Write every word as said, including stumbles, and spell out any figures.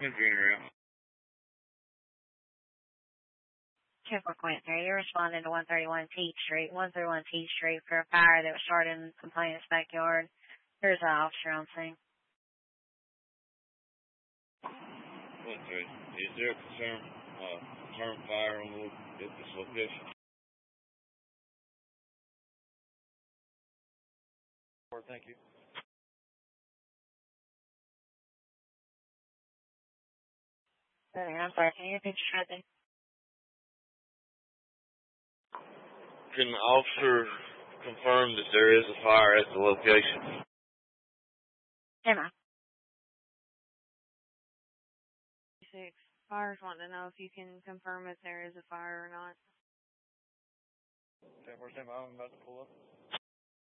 Green two four point three, you're responding to one thirty-one T Street, one thirty-one T Street for a fire that was started in the complainant's backyard. There's an officer on scene. Okay. Is there a concern, uh, concern fire on the, at this location? Thank you. I'm sorry, can you repeat your thing? Can the officer confirm that there is a fire at the location? Hey, ma'am. Six. Fires want to know if you can confirm if there is a fire or not. ten percent, I'm about to pull up.